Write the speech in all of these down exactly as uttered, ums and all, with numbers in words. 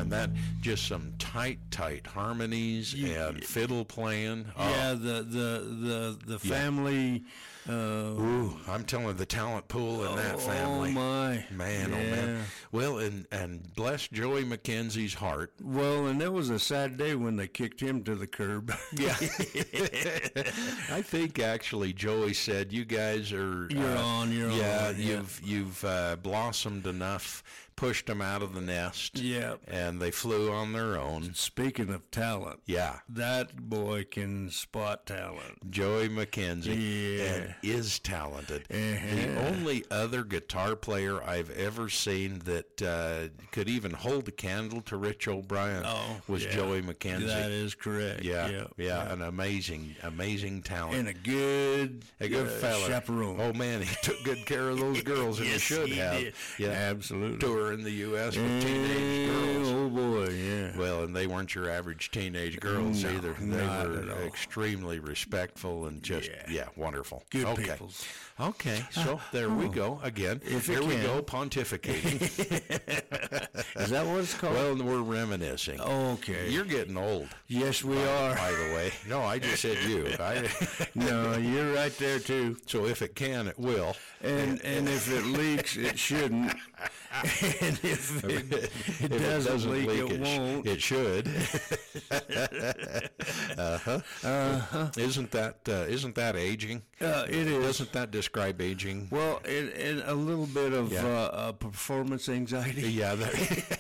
man, that just some tight, tight harmonies Yeah. and fiddle playing. Oh, Yeah, the the the the family. Uh, ooh, I'm telling you, the talent pool in that family. Oh my Man, oh Yeah. man. Well, and and bless Joey McKenzie's heart. Well, and it was a sad day when they kicked him to the curb. Yeah. I think actually Joey said, "You guys are You're uh, on, you're yeah, on, yeah. you've you've uh, blossomed enough, pushed them out of the nest, Yeah. and they flew on their own." Speaking of talent, Yeah, that boy can spot talent. Joey McKenzie Yeah. and is talented. Uh-huh. The only other guitar player I've ever seen that uh, could even hold a candle to Rich O'Brien was yeah. Joey McKenzie. That is correct. yeah, yeah, yeah, an amazing, amazing talent. and a good, A good uh, fella. chaperone. Oh man, he took good care of those girls, and Yes, he should he have. did. Yeah, Absolutely. Tour in the U S with teenage girls. Oh boy, yeah. Well, and they weren't your average teenage girls No, either. They not at were all. extremely respectful and just yeah, Yeah. wonderful. Good okay. peoples. Okay, so there we go again. If Here it we can. go pontificating. Is that what it's called? Well, we're reminiscing. Okay. You're getting old. Yes, we by, are. By the way, no, I just said you. I, No, you're right there too. so if it can, it will. And and if it leaks, it shouldn't. And if it, If it doesn't, leak, it, sh- won't. It should. uh-huh. Uh-huh. Isn't that uh, isn't that aging? Uh, it is. Doesn't that describe aging? Well, and, and a little bit of Yeah. uh, uh, performance anxiety. Yeah. That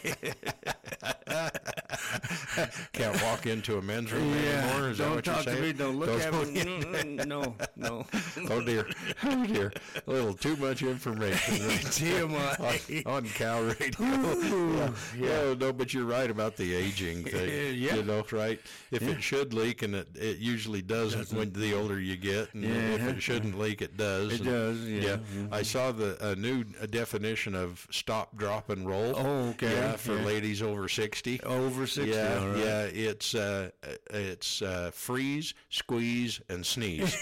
can't walk into a men's room anymore. Is that don't what you're talk to saying? me. Don't look Don't- at me. No, no. Oh dear, oh dear, a little too much information T M I. on, on Cal Radio. yeah. yeah, no, but you're right about the aging thing. Yeah. You know, right? If it should leak, and it, it usually doesn't, when the older you get, and if Yeah. it shouldn't leak, it does. It And, does, yeah. I saw the a new definition of stop, drop, and roll. Oh, okay. Yeah, for Yeah. ladies over sixty. Over sixty. Yeah, all right. yeah, it's uh, it's uh, freeze, squeeze, and sneeze.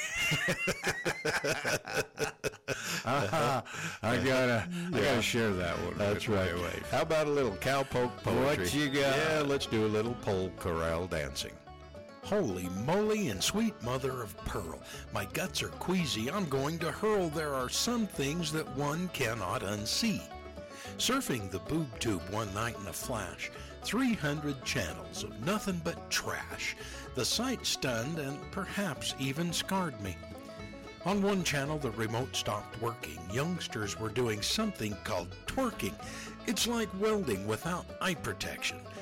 I gotta, I gotta share that one. That's with right. my wife. How about a little cowpoke poetry? What you got? Yeah, let's do a little pole corral dancing. Holy moly and sweet mother of pearl, my guts are queasy, I'm going to hurl. There are some things that one cannot unsee. Surfing the boob tube one night in a flash, three hundred channels of nothing but trash. The sight stunned and perhaps even scarred me. On one channel, the remote stopped working. Youngsters were doing something called twerking. It's like welding without eye protection.